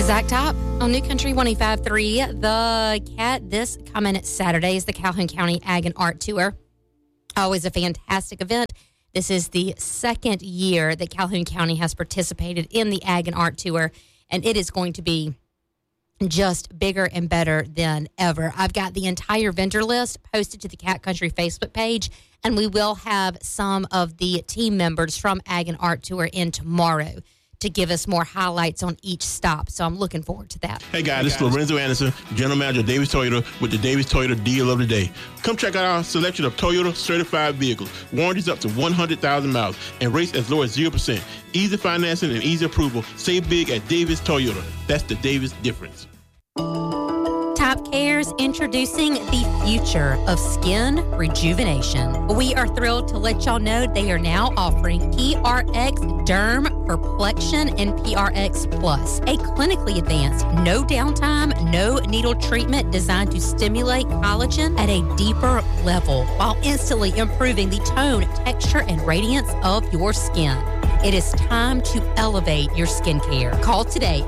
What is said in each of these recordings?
Zach Top on New Country 105.3. The Cat, this coming Saturday is the Calhoun County Ag and Art Tour. Always a fantastic event. This is the second year that Calhoun County has participated in the Ag and Art Tour, and it is going to be just bigger and better than ever. I've got the entire vendor list posted to the Cat Country Facebook page, and we will have some of the team members from Ag and Art Tour in tomorrow to give us more highlights on each stop. So I'm looking forward to that. Hey guys, this is Lorenzo Anderson, General Manager of Davis Toyota with the Davis Toyota Deal of the Day. Come check out our selection of Toyota certified vehicles, warranties up to 100,000 miles, and rates as low as 0%. Easy financing and easy approval. Save big at Davis Toyota. That's the Davis difference. Top Care's introducing the future of skin rejuvenation. We are thrilled to let y'all know they are now offering PRX Derm Perplexion and PRX Plus, a clinically advanced, no downtime, no needle treatment designed to stimulate collagen at a deeper level while instantly improving the tone, texture, and radiance of your skin. It is time to elevate your skincare. Call today,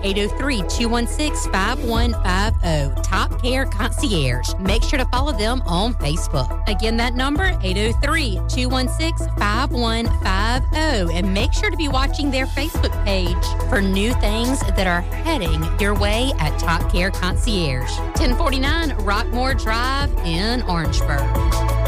803-216-5150. Top Care Concierge. Make sure to follow them on Facebook. Again, that number, 803-216-5150. And make sure to be watching their Facebook page for new things that are heading your way at Top Care Concierge. 1049 Rockmore Drive in Orangeburg.